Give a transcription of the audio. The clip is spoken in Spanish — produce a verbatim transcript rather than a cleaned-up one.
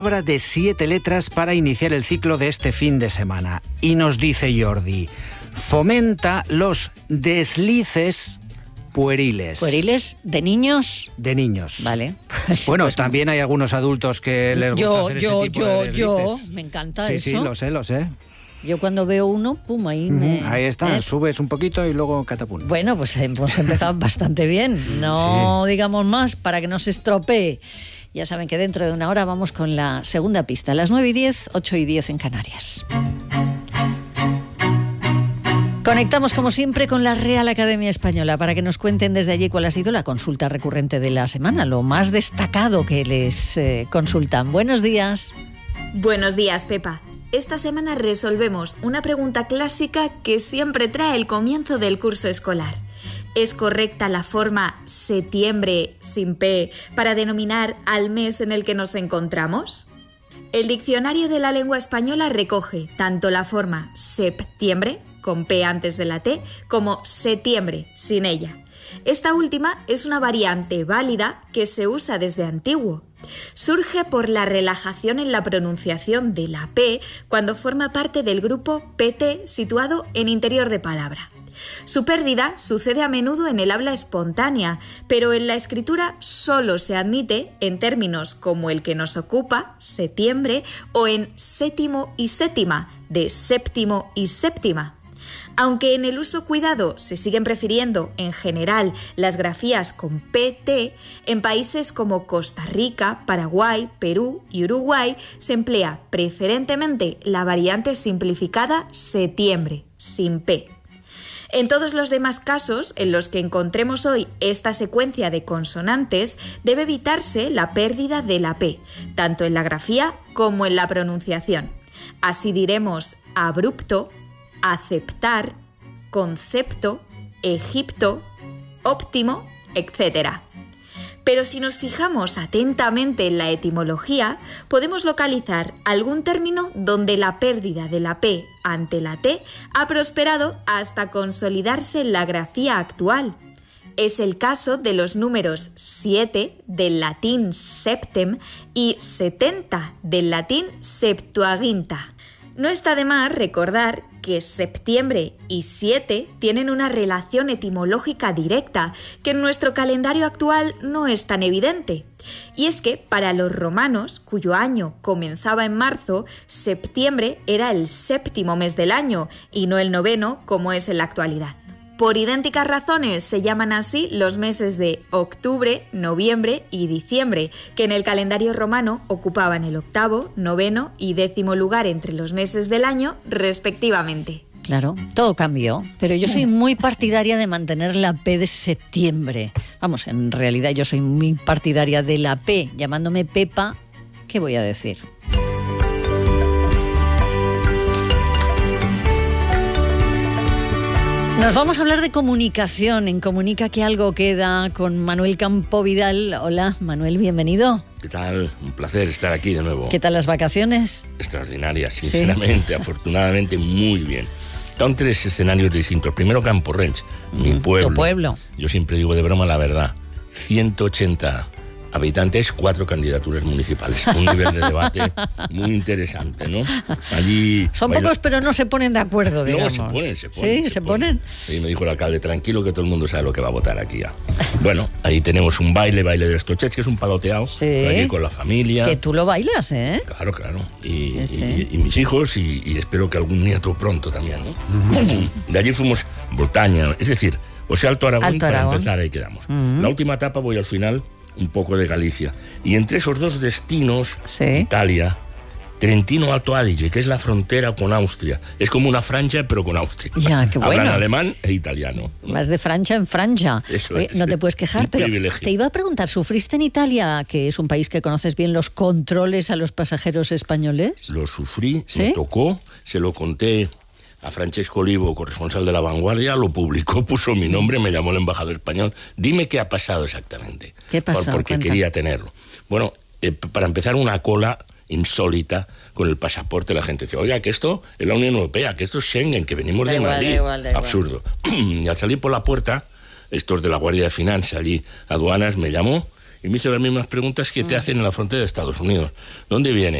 Palabra de siete letras para iniciar el ciclo de este fin de semana. Y nos dice Jordi, fomenta los deslices pueriles. ¿Pueriles de niños? De niños. Vale. Bueno, pues, también hay algunos adultos que les gusta yo, hacer yo, ese tipo yo, de deslices. yo, me encanta sí, eso. Sí, sí, lo sé, lo sé. Yo cuando veo uno, pum, ahí Uh-huh. me... Ahí está, ¿eh? Subes un poquito y luego catapum. Bueno, pues hemos empezado bastante bien. No sí. digamos más para que no se estropee. Ya saben que dentro de una hora vamos con la segunda pista. A las nueve y diez, ocho y diez en Canarias. Conectamos como siempre con la Real Academia Española para que nos cuenten desde allí cuál ha sido la consulta recurrente de la semana, lo más destacado que les eh, consultan. Buenos días. Buenos días, Pepa. Esta semana resolvemos una pregunta clásica que siempre trae el comienzo del curso escolar. ¿Es correcta la forma setiembre sin P para denominar al mes en el que nos encontramos? El diccionario de la lengua española recoge tanto la forma septiembre, con P antes de la T, como setiembre, sin ella. Esta última es una variante válida que se usa desde antiguo. Surge por la relajación en la pronunciación de la P cuando forma parte del grupo P T situado en interior de palabra. Su pérdida sucede a menudo en el habla espontánea, pero en la escritura solo se admite en términos como el que nos ocupa, setiembre, o en séptimo y séptima, de séptimo y séptima. Aunque en el uso cuidado se siguen prefiriendo, en general, las grafías con P T, en países como Costa Rica, Paraguay, Perú y Uruguay se emplea preferentemente la variante simplificada setiembre, sin P. En todos los demás casos en los que encontremos hoy esta secuencia de consonantes, debe evitarse la pérdida de la P, tanto en la grafía como en la pronunciación. Así diremos abrupto, aceptar, concepto, Egipto, óptimo, etcétera. Pero si nos fijamos atentamente en la etimología, podemos localizar algún término donde la pérdida de la P ante la T ha prosperado hasta consolidarse en la grafía actual. Es el caso de los números siete del latín septem y setenta del latín Septuaginta. No está de más recordar que septiembre y siete tienen una relación etimológica directa que en nuestro calendario actual no es tan evidente. Y es que para los romanos, cuyo año comenzaba en marzo, septiembre era el séptimo mes del año y no el noveno como es en la actualidad. Por idénticas razones se llaman así los meses de octubre, noviembre y diciembre, que en el calendario romano ocupaban el octavo, noveno y décimo lugar entre los meses del año, respectivamente. Claro, todo cambió, pero yo soy muy partidaria de mantener la P de septiembre. Vamos, en realidad yo soy muy partidaria de la P, llamándome Pepa, ¿qué voy a decir? Nos vamos a hablar de comunicación en Comunica que algo queda con Manuel Campo Vidal. Hola, Manuel, bienvenido. ¿Qué tal? Un placer estar aquí de nuevo. ¿Qué tal las vacaciones? Extraordinarias, sinceramente, ¿sí? Afortunadamente muy bien. Están tres escenarios distintos. Primero Camporrells, mm, mi pueblo. Tu pueblo. Yo siempre digo de broma la verdad. ciento ochenta habitantes, cuatro candidaturas municipales. Un nivel de debate muy interesante, ¿no? Allí son baila... pocos, pero no se ponen de acuerdo, digamos. No, se ponen, se ponen. ¿Sí? ¿Se, ¿Se ponen? ponen? Y me dijo el alcalde, tranquilo que todo el mundo sabe lo que va a votar aquí ya. Bueno, ahí tenemos un baile, baile de Estochets, que es un paloteado, sí, allí con la familia. Que tú lo bailas, ¿eh? Claro, claro. Y, sí, sí. y, y mis hijos, y, y espero que algún nieto pronto también, ¿no? Uh-huh. De allí fuimos Bretaña, es decir, o sea, Alto Aragón, Alto para Aragón. empezar, ahí quedamos. Uh-huh. La última etapa voy al final un poco de Galicia. Y entre esos dos destinos, sí, Italia, Trentino Alto Adige, que es la frontera con Austria. Es como una Francia, pero con Austria. Ya, qué bueno. Hablan alemán e italiano, ¿no? Vas de Francia en Francia. Eso Oye, es. no te puedes quejar, pero privilegio. Te iba a preguntar, ¿sufriste en Italia, que es un país que conoces bien, los controles a los pasajeros españoles? Lo sufrí, ¿Sí? me tocó, se lo conté a Francesco Olivo, corresponsal de La Vanguardia, lo publicó, puso mi nombre, me llamó el embajador español. Dime qué ha pasado exactamente. ¿Qué pasó? Por, porque Cuenta. quería tenerlo. Bueno, eh, para empezar, una cola insólita con el pasaporte. La gente decía, oiga, que esto es la Unión Europea, que esto es Schengen, que venimos da de igual, Madrid. da igual, da Absurdo. Y al salir por la puerta, estos de la Guardia de Finanzas, allí, aduanas, me llamó y me hizo las mismas preguntas que te hacen en la frontera de Estados Unidos. ¿Dónde viene?